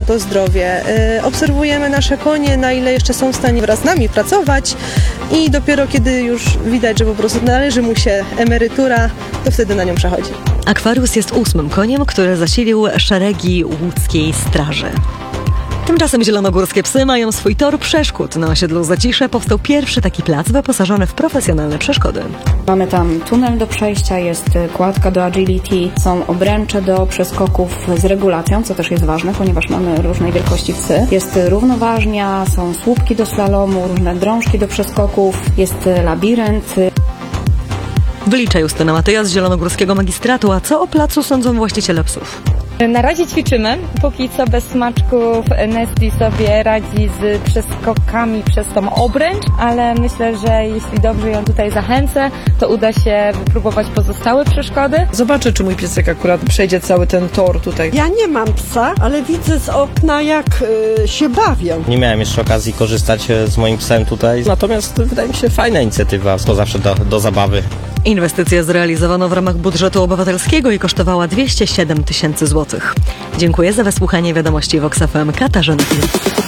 to zdrowie. Obserwujemy nasze konie, na ile jeszcze są w stanie wraz z nami pracować i dopiero kiedy już widać, że po prostu należy mu się emerytura, to wtedy na nią przechodzi. Akwarius jest 8. koniem, który zasilił szeregi łódzkiej straży. Tymczasem zielonogórskie psy mają swój tor przeszkód. Na osiedlu Zacisze powstał pierwszy taki plac wyposażony w profesjonalne przeszkody. Mamy tam tunel do przejścia, jest kładka do agility, są obręcze do przeskoków z regulacją, co też jest ważne, ponieważ mamy różnej wielkości psy. Jest równoważnia, są słupki do slalomu, różne drążki do przeskoków, jest labirynt. Wylicza Justyna Matyja z Zielonogórskiego Magistratu, a co o placu sądzą właściciele psów? Na razie ćwiczymy, póki co bez smaczków. Nesty sobie radzi z przeskokami przez tą obręcz, ale myślę, że jeśli dobrze ją tutaj zachęcę, to uda się wypróbować pozostałe przeszkody. Zobaczę, czy mój piesek akurat przejdzie cały ten tor tutaj. Ja nie mam psa, ale widzę z okna, jak się bawią. Nie miałem jeszcze okazji korzystać z moim psem tutaj, natomiast wydaje mi się fajna inicjatywa, to zawsze do zabawy. Inwestycja zrealizowano w ramach budżetu obywatelskiego i kosztowała 207 000 złotych. Dziękuję za wysłuchanie wiadomości Vox FM. Katarzyna Filip.